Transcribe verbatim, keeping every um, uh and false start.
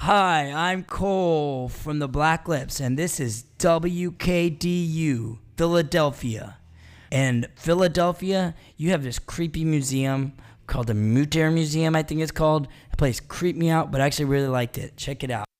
Hi, I'm Cole from the Black Lips, and this is W K D U, Philadelphia. And Philadelphia, you have this creepy museum called the Mutter Museum, I think it's called. The place creeped me out, but I actually really liked it. Check it out.